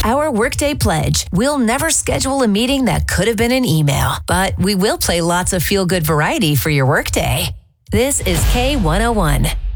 our Workday Pledge. We'll never schedule a meeting that could have been an email, but we will play lots of feel-good variety for your workday. This is K101.